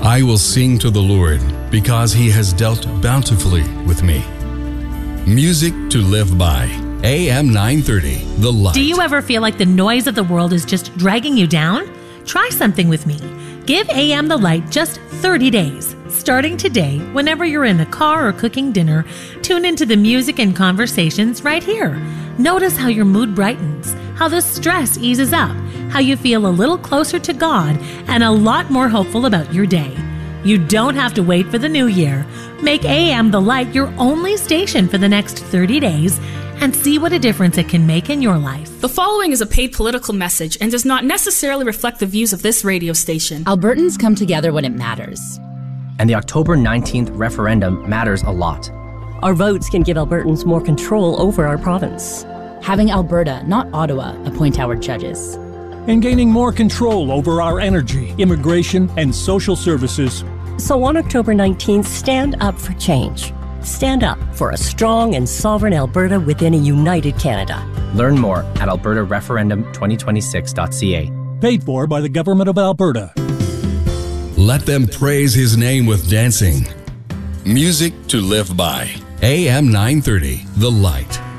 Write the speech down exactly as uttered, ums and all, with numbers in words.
I will sing to the Lord because he has dealt bountifully with me. Music to live by. A M nine thirty, The Light. Do you ever feel like the noise of the world is just dragging you down? Try something with me. Give A M The Light just thirty days. Starting today, whenever you're in the car or cooking dinner, tune into the music and conversations right here. Notice how your mood brightens, how the stress eases up, how you feel a little closer to God, and a lot more hopeful about your day. You don't have to wait for the new year. Make A M The Light your only station for the next thirty days and see what a difference it can make in your life. The following is a paid political message and does not necessarily reflect the views of this radio station. Albertans come together when it matters. And the October nineteenth referendum matters a lot. Our votes can give Albertans more control over our province. Having Alberta, not Ottawa, appoint our judges. And gaining more control over our energy, immigration, and social services. So on October nineteenth, stand up for change. Stand up for a strong and sovereign Alberta within a united Canada. Learn more at alberta referendum twenty twenty-six dot c a. Paid for by the Government of Alberta. Let them praise his name with dancing. Music to live by. A M nine thirty, The Light.